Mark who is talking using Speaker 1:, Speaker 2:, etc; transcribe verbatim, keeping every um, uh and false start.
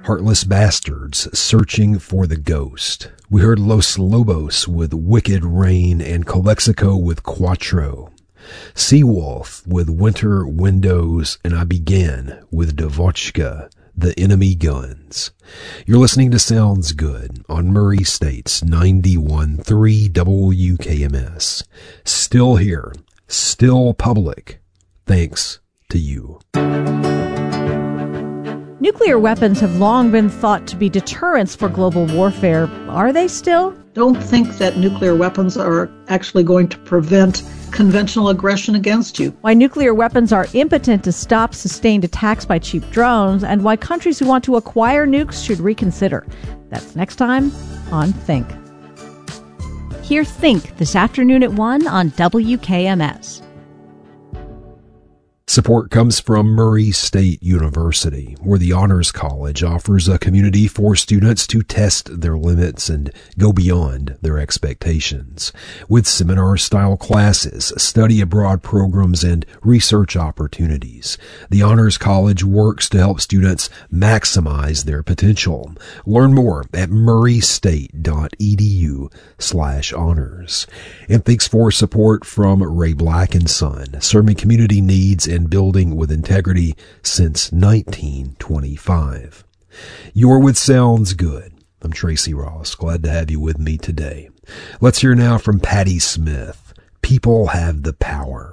Speaker 1: Heartless Bastards, Searching for the Ghost. We heard Los Lobos with Wicked Rain and Calexico with Quattro. Seawolf with Winter Windows, and I Began with Devochka, The Enemy Guns. You're listening to Sounds Good on Murray State's ninety-one point three W K M S. Still here, still public, thanks to you.
Speaker 2: Nuclear weapons have long been thought to be deterrents for global warfare. Are they still?
Speaker 3: Don't think that nuclear weapons are actually going to prevent conventional aggression against you.
Speaker 2: Why nuclear weapons are impotent to stop sustained attacks by cheap drones, and why countries who want to acquire nukes should reconsider. That's next time on Think. Hear Think this afternoon at one on W K M S.
Speaker 1: Support comes from Murray State University, where the Honors College offers a community for students to test their limits and go beyond their expectations. With seminar-style classes, study abroad programs, and research opportunities, the Honors College works to help students maximize their potential. Learn more at murraystate.edu slash honors. And thanks for support from Ray Black and Son, serving community needs and building with integrity since nineteen twenty-five. You're with Sounds Good. I'm Tracy Ross. Glad to have you with me today. Let's hear now from Patti Smith. People Have the Power.